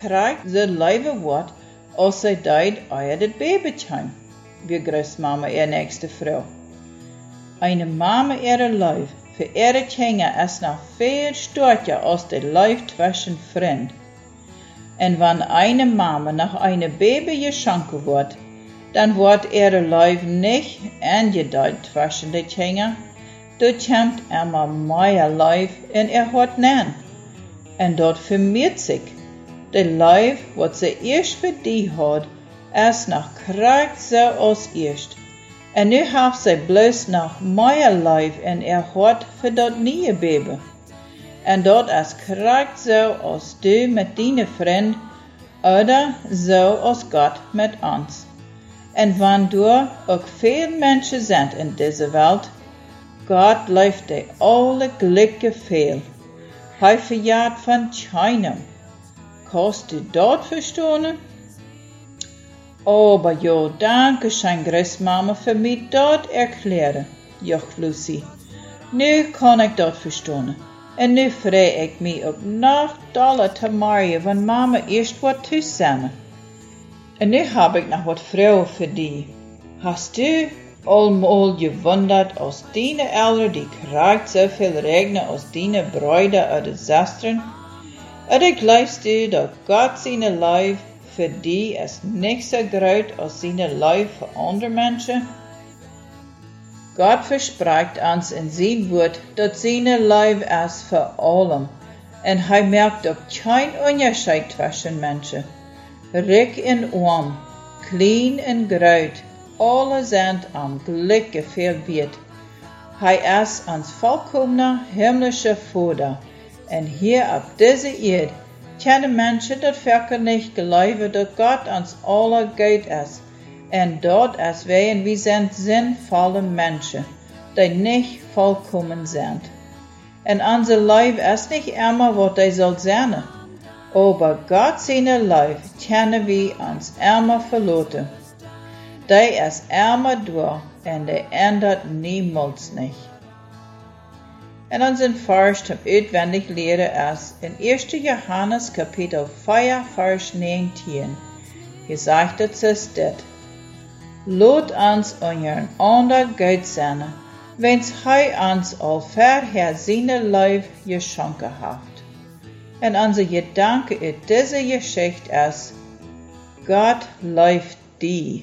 krijgt ze leven wordt als zij deed uit het babytje, wie grootmama ihr nächste Frau. Eine Mama ihre Leib für ihre Kinder ist noch viel stärker als der Leib zwischen Fremd. Und wenn eine Mama nach einem Baby geschenkt wird, dann wird ihre Leib nicht angedeutet zwischen den Kindern. Da kommt immer mehr Leib in ihr Hort nähen. Und dort vermehrt sich. Der Leib, was sie erst für die hat, erst noch kriegt so als erst. Und nu hat sie bloß noch mehr Leib in ihr Hort für das neue Baby. Und dort ist kriegt so als du mit deinen Freunden oder so als Gott mit uns. Und wenn du auch viele Menschen sind in dieser Welt, Gott läuft dir alle Glücke fehl. Hij verjaart von keinem. Kannst du dort verstehen? Aber jo, danke schön, Großmama, für mich dort erklären. Joch, Lucy. Nu kann ich dort verstehen. Und nu frage ich mich, ob noch dolle Tamaria, wenn Mama erst wat zusammen. Und nu hab ich noch wat Frau für die. Hast du allmal gewundert, als deine Eltern, die kriegt so viel Regen als deine Brüder oder Schwestern? Oder glaubst du, dass Gott seine Leib für die ist nicht so groß als seine Leib für andere Menschen? Gott verspricht uns in sein Wort, dass seine Leib ist für allem. Und er merkt auch kein Unterschied zwischen Menschen. Reich und arm, klein und groß, alle sind am Glück gefällt. Er ist uns vollkommener himmlischer Vater. Und hier auf dieser Erde können Menschen das Völker nicht glauben, dass Gott uns alle gut ist. Und dort ist wir sind sinnvolle Menschen, die nicht vollkommen sind. Und unser Leib ist nicht immer, was die soll sein. Aber Gott seine Leib können wir uns immer verloren. Die ist immer durch und die ändert niemals nicht. In unserem Vers zum auswendig leren ist in 1. Johannes Kapitel 4, Vers 19 gesagt es dit. Lot uns untereinander gut sein, wenn's uns al vorher seine Leib geschenkt hat. Und unser Gedanke in dieser Geschichte ist, Gott läuft die.